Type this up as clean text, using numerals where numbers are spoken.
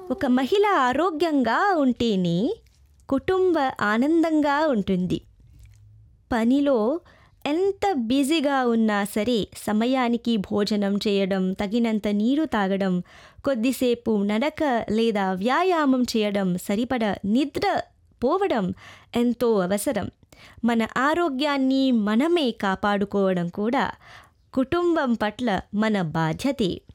ఒక మహిళ ఆరోగ్యంగా ఉంటేనే కుటుంబ ఆనందంగా ఉంటుంది. పనిలో ఎంత బిజీగా ఉన్నా సరే సమయానికి భోజనం చేయడం, తగినంత నీరు తాగడం, కొద్దిసేపు నడక లేదా వ్యాయామం చేయడం, సరిపడ నిద్ర పోవడం ఎంతో అవసరం. మన ఆరోగ్యాన్ని మనమే కాపాడుకోవడం కూడా కుటుంబం పట్ల మన బాధ్యతే.